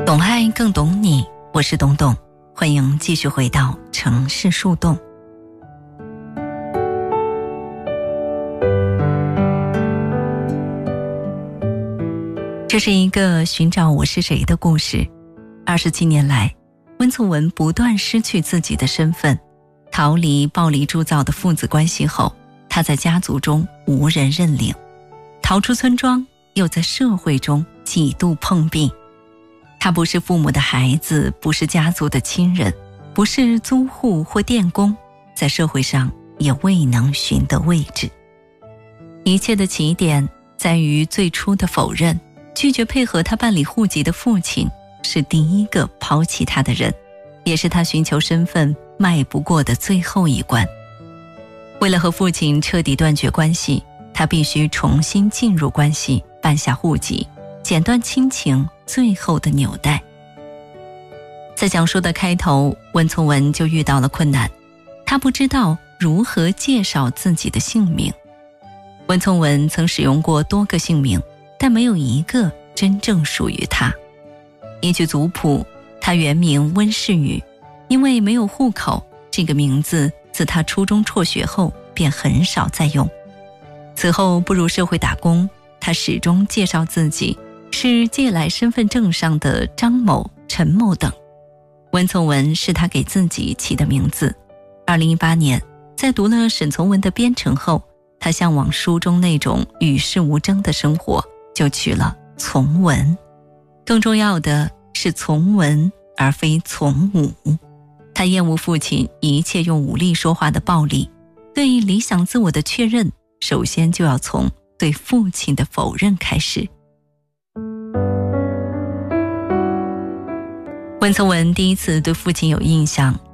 懂爱更懂你，我是董董，欢迎继续回到城市树洞。这是一个寻找我是谁的故事。27年来，温从文不断失去自己的身份，逃离暴力铸造的父子关系后，他在家族中无人认领，逃出村庄，又在社会中几度碰壁。他不是父母的孩子，不是家族的亲人，不是租户或电工，在社会上也未能寻得位置。一切的起点在于最初的否认，拒绝配合他办理户籍的父亲是第一个抛弃他的人，也是他寻求身份迈不过的最后一关。为了和父亲彻底断绝关系，他必须重新进入关系，办下户籍，剪断亲情最后的纽带。在讲述的开头，温从文就遇到了困难，他不知道如何介绍自己的姓名。温从文曾使用过多个姓名，但没有一个真正属于他。依据族谱，他原名温世宇，因为没有户口，这个名字自他初中辍学后便很少再用。此后步入社会打工，他始终介绍自己是借来身份证上的张某、陈某等。温从文是他给自己起的名字。2018年，在读了沈从文的《编程》后，他向往书中那种与世无争的生活，就取了从文。更重要的是从文而非从武。他厌恶父亲一切用武力说话的暴力，对理想自我的确认，首先就要从对父亲的否认开始。温从文第一次对父亲有印象，